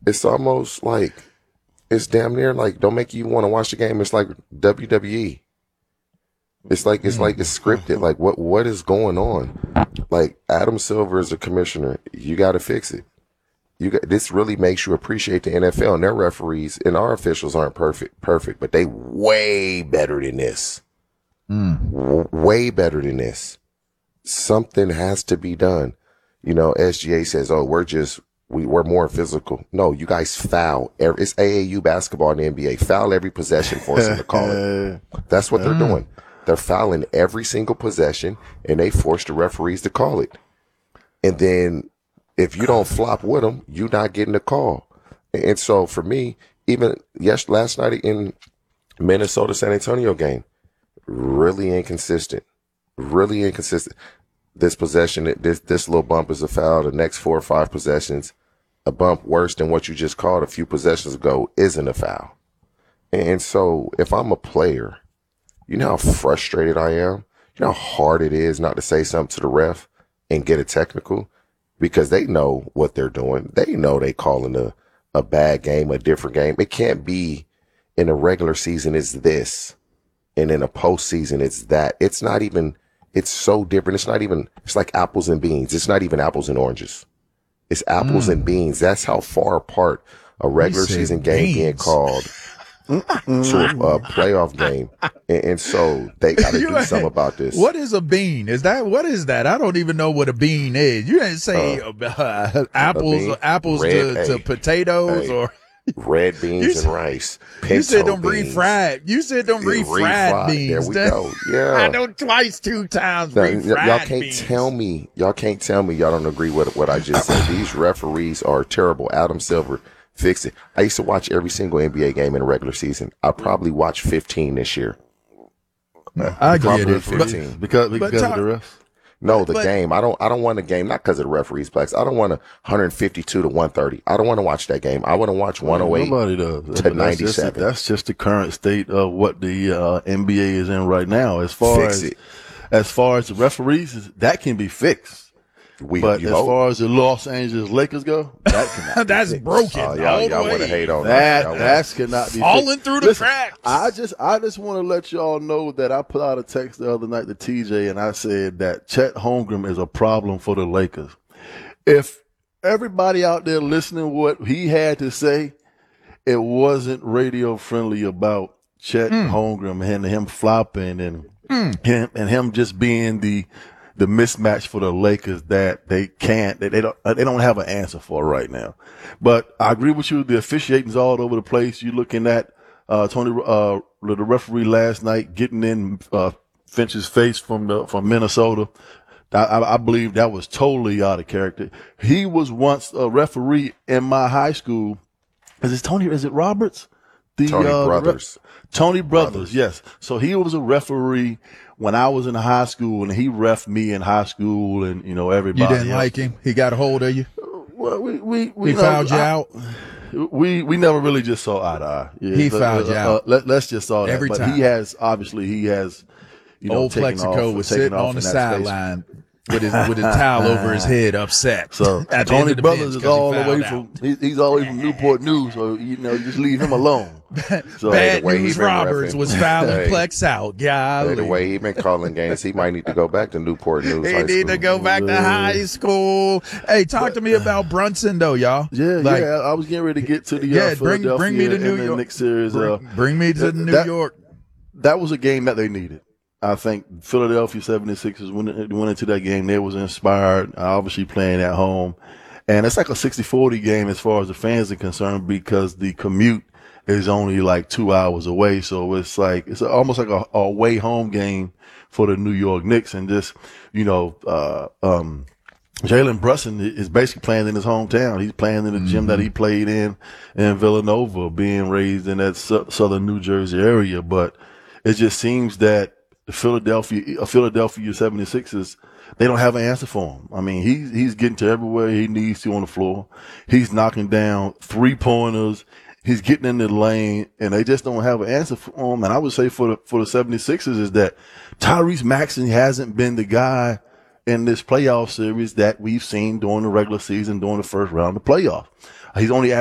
It's almost like it's damn near like don't make you want to watch the game. It's like WWE. It's scripted. Like what is going on? Like Adam Silver is a commissioner. You got to fix it. This really makes you appreciate the NFL, and their referees and our officials aren't perfect, but they way better than this. Way better than this. Something has to be done. You know, SGA says, "Oh, we're more physical." No, you guys foul. It's AAU basketball in the NBA. Foul every possession, force them to call it. That's what they're doing. They're fouling every single possession, and they force the referees to call it. And then if you don't flop with them, you're not getting a call. And so for me, even last night in Minnesota San Antonio game, really inconsistent. Really inconsistent. This possession, this little bump is a foul. The next 4 or 5 possessions, a bump worse than what you just called a few possessions ago isn't a foul. And so if I'm a player, you know how frustrated I am? You know how hard it is not to say something to the ref and get a technical? Because they know what they're doing. They know they calling a bad game, a different game. It can't be in a regular season it's this, and in a postseason it's that. It's not even, it's so different. It's like apples and beans. It's not even apples and oranges. It's apples and beans. That's how far apart a regular season game being called to a playoff game. And so they got to do something about this. What is a bean? What is that? I don't even know what a bean is. You didn't say apples to potatoes or red beans and rice. You said don't breathe fried. You said don't breathe fried beans. There we go. Yeah. I know twice, 2 times. Y'all can't tell me y'all don't agree with what I just said. These referees are terrible. Adam Silver, fix it. I used to watch every single NBA game in the regular season. I probably watched 15 this year. I get it. 15. Because of the refs? No, the game. I don't want the game, not because of the referees' plays. I don't want 152 to 130. I don't want to watch that game. I want to watch 108 Nobody does. to 97. That's just the current state of what the NBA is in right now. As far as the referees, that can be fixed. But as far as the Los Angeles Lakers go, that cannot. That's broken. Y'all want to hate on that cannot be falling through the cracks. I just want to let y'all know that I put out a text the other night to TJ, and I said that Chet Holmgren is a problem for the Lakers. If everybody out there listening what he had to say, it wasn't radio friendly about Chet Holmgren and him flopping and him just being the mismatch for the Lakers that they don't have an answer for right now. But I agree with you. The officiating's all over the place. You're looking at Tony, the referee last night getting in Finch's face from Minnesota. I believe that was totally out of character. He was once a referee in my high school. Is it Roberts? Tony Brothers. Tony Brothers, yes. So he was a referee when I was in high school, and he reffed me in high school, and everybody. You didn't like him? He got a hold of you? Well, he fouled you out. We never really just saw eye to eye. Yeah, he fouled you out. Let's just saw that. Every but time. He has Old Plexico was sitting on the sideline with his towel over his head, upset. So Tony Brothers is all the way from he's all the way from Newport News, so you just leave him alone. So Bad News Roberts was fouling Plex out. Golly. The way he been calling games, he might need to go back to Newport News. He need to go back to high school. Hey, talk to me about Brunson though, y'all. Yeah, I was getting ready to get to the Philadelphia bring me to New York. Knicks series. Bring me to New York. That was a game that they needed. I think Philadelphia 76ers went into that game. They was inspired, obviously playing at home. And it's like a 60-40 game as far as the fans are concerned because the commute is only like 2 hours away. So it's almost like a away home game for the New York Knicks. And just, Jalen Brunson is basically playing in his hometown. He's playing in the gym that he played in Villanova, being raised in that southern New Jersey area. But it just seems that the Philadelphia 76ers, they don't have an answer for him. I mean, he's getting to everywhere he needs to on the floor. He's knocking down 3-pointers. He's getting in the lane, and they just don't have an answer for him. And I would say for the 76ers is that Tyrese Maxey hasn't been the guy in this playoff series that we've seen during the regular season, during the first round of the playoff. He's only